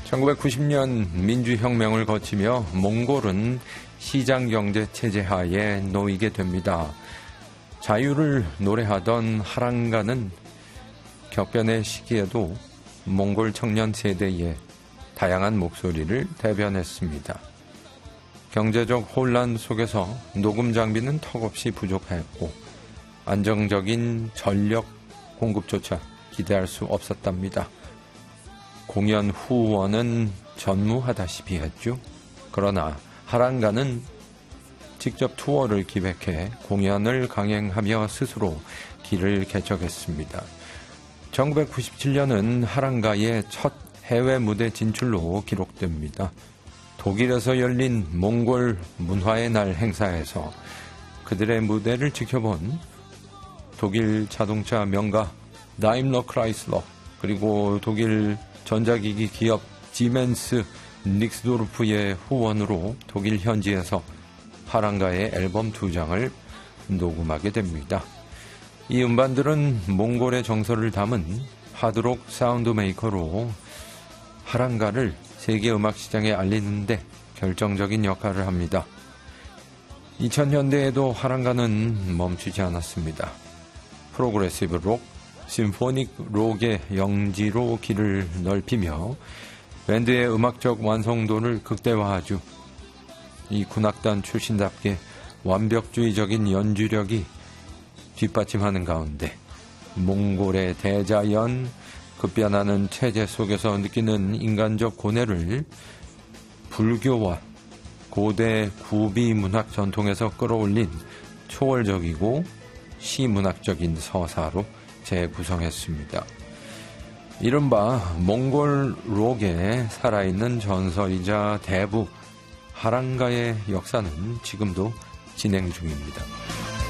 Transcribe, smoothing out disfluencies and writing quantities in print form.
1990년 민주혁명을 거치며 몽골은 시장경제 체제 하에 놓이게 됩니다. 자유를 노래하던 하랑가는 격변의 시기에도 몽골 청년 세대의 다양한 목소리를 대변했습니다. 경제적 혼란 속에서 녹음 장비는 턱없이 부족했고 안정적인 전력 공급조차 기대할 수 없었답니다. 공연 후원은 전무하다시피 했죠. 그러나 하랑가는 직접 투어를 기획해 공연을 강행하며 스스로 길을 개척했습니다. 1997년은 하랑가의 첫 해외 무대 진출로 기록됩니다. 독일에서 열린 몽골 문화의 날 행사에서 그들의 무대를 지켜본 독일 자동차 명가 다임러 크라이슬러 그리고 독일 전자기기 기업 지멘스 닉스도르프의 후원으로 독일 현지에서 하랑가의 앨범 2장을 녹음하게 됩니다. 이 음반들은 몽골의 정서를 담은 하드록 사운드 메이커로 하랑가를 세계 음악 시장에 알리는데 결정적인 역할을 합니다. 2000년대에도 하랑가는 멈추지 않았습니다. 프로그레시브 록, 심포닉 록의 영지로 길을 넓히며 밴드의 음악적 완성도를 극대화하죠. 이 군악단 출신답게 완벽주의적인 연주력이 뒷받침하는 가운데 몽골의 대자연, 급변하는 체제 속에서 느끼는 인간적 고뇌를 불교와 고대 구비 문학 전통에서 끌어올린 초월적이고 시문학적인 서사로 재구성했습니다. 이른바 몽골 록의 살아있는 전설이자 대부 하랑가의 역사는 지금도 진행 중입니다.